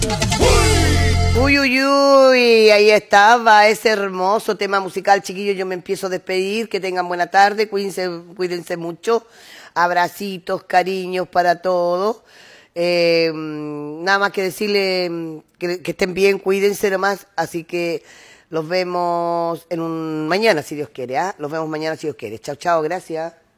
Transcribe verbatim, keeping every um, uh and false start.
Uy, uy, uy, ahí estaba ese hermoso tema musical, chiquillos. Yo me empiezo a despedir, que tengan buena tarde, cuídense, cuídense mucho, abracitos, cariños para todos. Eh, nada más que decirle que, que estén bien, cuídense nomás, así que los vemos en un mañana, si Dios quiere, ¿ah? Los vemos mañana, si Dios quiere. Chao, chao, gracias.